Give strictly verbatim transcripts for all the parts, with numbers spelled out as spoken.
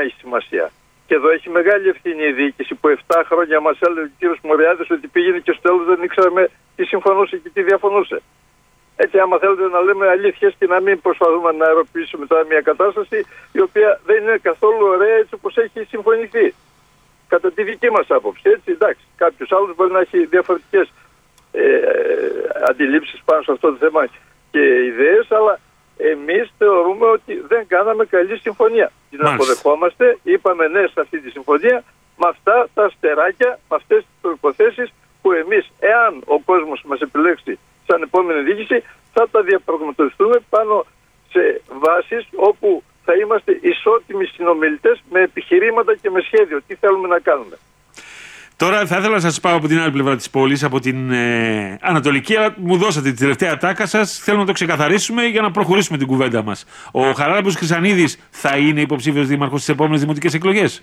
έχει σημασία. Και εδώ έχει μεγάλη ευθύνη η διοίκηση που επτά χρόνια μας έλεγε ο κύριος Μωριάδης ότι πήγαινε και στο τέλος δεν ήξεραμε τι συμφωνούσε και τι διαφωνούσε. Έτσι, άμα θέλετε να λέμε αλήθειες και να μην προσπαθούμε να αεροποιήσουμε τώρα μια κατάσταση η οποία δεν είναι καθόλου ωραία έτσι όπως έχει συμφωνηθεί. Κατά τη δική μας άποψη. Έτσι, εντάξει, κάποιος άλλος μπορεί να έχει διαφορετικές ε, αντιλήψεις πάνω σε αυτό το θέμα και ιδέες, αλλά εμείς θεωρούμε ότι δεν κάναμε καλή συμφωνία. Την Μάλιστα. αποδεχόμαστε, είπαμε ναι σε αυτή τη συμφωνία, με αυτά τα αστεράκια, με αυτές τις προϋποθέσεις που εμείς, εάν ο κόσμος μας επιλέξει σαν επόμενη διοίκηση, θα τα διαπραγματευτούμε πάνω σε βάσεις όπου θα είμαστε ισότιμοι συνομιλητές με επιχειρήματα και με σχέδιο. Τι θέλουμε να κάνουμε. Τώρα θα ήθελα να σας πάω από την άλλη πλευρά της πόλης, από την ε, Ανατολική, αλλά μου δώσατε τη τελευταία τάκα σας. Θέλω να το ξεκαθαρίσουμε για να προχωρήσουμε την κουβέντα μας. Ο Χαράλαμπος Χρυσανίδης θα είναι υποψήφιος δήμαρχος στις επόμενες δημοτικές εκλογές?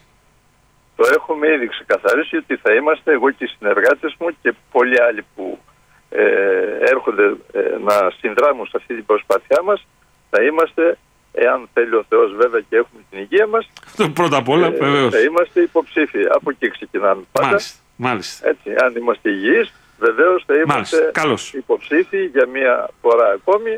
Το έχουμε ήδη ξεκαθαρίσει ότι θα είμαστε εγώ και οι συνεργάτες μου και πολλοί άλλοι που ε, έρχονται ε, να συνδράμουν σε αυτή την προσπάθειά μας. Θα είμαστε, εάν θέλει ο Θεός βέβαια και έχουμε την υγεία μας, πρώτα απ' όλα, ε, θα είμαστε υποψήφοι. Από εκεί ξεκινάμε πάντα. Μάλιστα, μάλιστα. Έτσι, αν είμαστε υγιείς, βεβαίως θα είμαστε υποψήφοι για μία φορά ακόμη.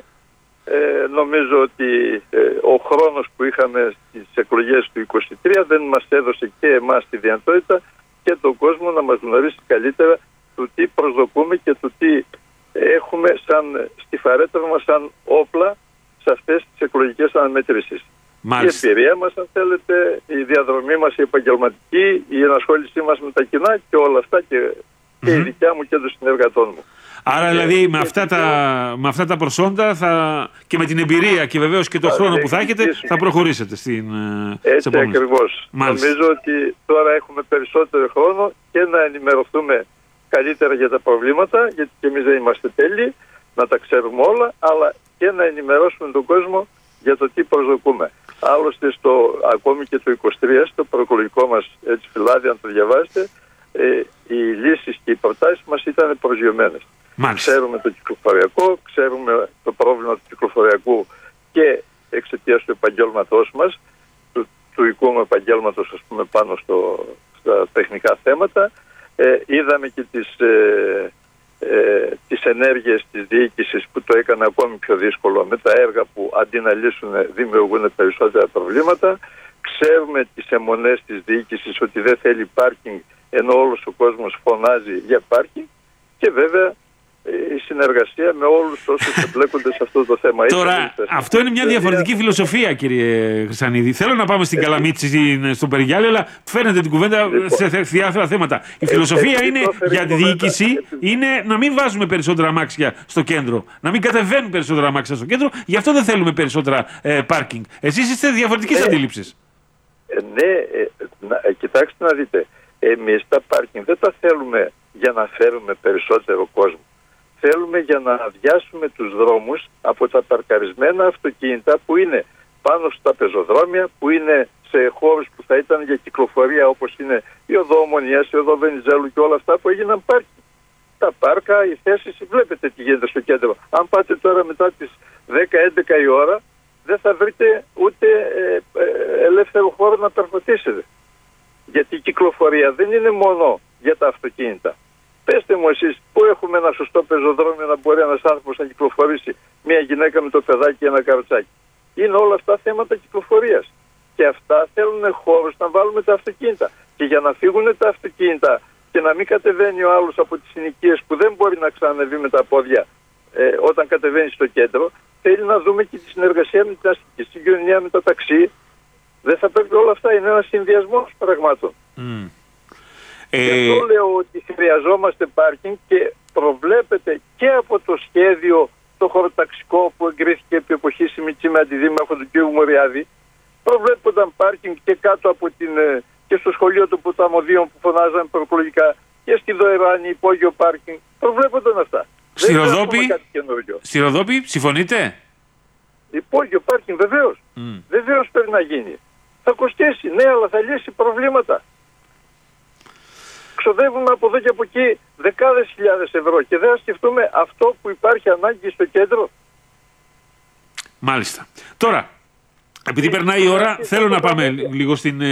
Ε, νομίζω ότι ε, ο χρόνος που είχαμε στις εκλογές του είκοσι τρία δεν μας έδωσε και εμάς τη δυνατότητα και τον κόσμο να μας γνωρίσει καλύτερα του τι προσδοκούμε και του τι έχουμε σαν, στη φαρέτρα μας σαν όπλα σε αυτές τις εκλογικές αναμετρήσεις. Μάλιστα. Η εμπειρία μας, αν θέλετε, η διαδρομή μας η επαγγελματική, η ενασχόλησή μας με τα κοινά και όλα αυτά και, mm-hmm. και η δικιά μου και των συνεργατών μου. Άρα δηλαδή με αυτά, τα, με αυτά τα προσόντα θα, και με την εμπειρία και βεβαίως και τον χρόνο που θα έχετε θα προχωρήσετε στην Έτσι ακριβώς. Νομίζω ότι τώρα έχουμε περισσότερο χρόνο και να ενημερωθούμε καλύτερα για τα προβλήματα, γιατί και εμείς δεν είμαστε τέλειοι, να τα ξέρουμε όλα, αλλά και να ενημερώσουμε τον κόσμο για το τι προσδοκούμε. Άλλωστε, στο, ακόμη και το είκοσι τρία, στο προεκλογικό μας έτσι, φυλάδι, αν το διαβάσετε, ε, οι λύσεις και οι προτάσεις μας ήταν προσγειωμένες. Μάλιστα. Ξέρουμε το κυκλοφοριακό, ξέρουμε το πρόβλημα του κυκλοφοριακού και εξαιτίας του επαγγέλματός μας, του, του οικού μου επαγγέλματος, ας πούμε, πάνω στο, στα τεχνικά θέματα. Ε, είδαμε και τις, ε, ε, τις ενέργειες της διοίκησης που το έκανε ακόμη πιο δύσκολο με τα έργα που αντί να λύσουν δημιουργούν περισσότερα προβλήματα. Ξέρουμε τις αιμονές της διοίκησης ότι δεν θέλει πάρκινγκ ενώ όλος ο κόσμος φωνάζει για πάρκινγκ και βέβαια η συνεργασία με όλους όσους εμπλέκονται σε αυτό το θέμα. Τώρα, αυτό είναι μια διαφορετική φιλοσοφία, κύριε Χρυσανίδη. Θέλω να πάμε στην Έτσι. Καλαμίτση, στο Περιγιάλη, αλλά φαίνεται την κουβέντα λοιπόν. σε διάφορα θέματα. Η φιλοσοφία Έτσι, είναι για τη διοίκηση είναι να μην βάζουμε περισσότερα αμάξια στο κέντρο, να μην κατεβαίνουν περισσότερα αμάξια στο κέντρο, γι' αυτό δεν θέλουμε περισσότερα ε, πάρκινγκ. Εσείς είστε διαφορετικής ε, αντίληψης. Ε, ναι, ε, να, ε, κοιτάξτε να δείτε. Εμείς τα πάρκινγκ δεν τα θέλουμε για να φέρουμε περισσότερο κόσμο. Θέλουμε για να αδειάσουμε τους δρόμους από τα παρκαρισμένα αυτοκίνητα που είναι πάνω στα πεζοδρόμια, που είναι σε χώρους που θα ήταν για κυκλοφορία όπως είναι η οδό Ομονίας, η οδό Βενιζέλου και όλα αυτά που έγιναν πάρκινγκ. Τα πάρκα, οι θέσεις, βλέπετε τι γίνεται στο κέντρο. Αν πάτε τώρα μετά τις δέκα έντεκα η ώρα, δεν θα βρείτε ούτε ε, ε, ελεύθερο χώρο να περπατήσετε. Γιατί η κυκλοφορία δεν είναι μόνο για τα αυτοκίνητα. Πέστε μου εσείς πού έχουμε ένα σωστό πεζοδρόμιο να μπορεί ένας άνθρωπος να κυκλοφορήσει, μια γυναίκα με το παιδάκι και ένα καροτσάκι. Είναι όλα αυτά θέματα κυκλοφορίας. Και αυτά θέλουν χώρους να βάλουμε τα αυτοκίνητα. Και για να φύγουν τα αυτοκίνητα και να μην κατεβαίνει ο άλλος από τις συνοικίες που δεν μπορεί να ξανανεβεί με τα πόδια ε, όταν κατεβαίνει στο κέντρο, θέλει να δούμε και τη συνεργασία με την αστική συγκοινωνία, με τα ταξί. Δεν θα πρέπει όλα αυτά, είναι ένας συνδυασμός πραγμάτων. Mm. Γι' αυτό λέω ότι χρειαζόμαστε πάρκινγκ και προβλέπεται και από το σχέδιο το χωροταξικό που εγκρίθηκε επί εποχή Σιμιτσί με αντιδήμαρχο του κ. Μωριάδη. Προβλέπονταν πάρκινγκ και κάτω από την, και στο σχολείο των Ποταμοδίων που φωνάζαν προεκλογικά και στη Δοεράνη υπόγειο πάρκινγκ. Προβλέπονταν αυτά. Στη Ροδόπη, στη Ροδόπη συμφωνείτε? Υπόγειο πάρκινγκ βεβαίως. Mm. Βεβαίως πρέπει να γίνει. Θα κοστίσει, ναι, αλλά θα λύσει προβλήματα. Ξοδεύουμε από εδώ και από εκεί δεκάδες χιλιάδες ευρώ και δεν θα σκεφτούμε αυτό που υπάρχει ανάγκη στο κέντρο. Μάλιστα. Τώρα, επειδή περνάει η ώρα, θέλω να πάμε λίγο στην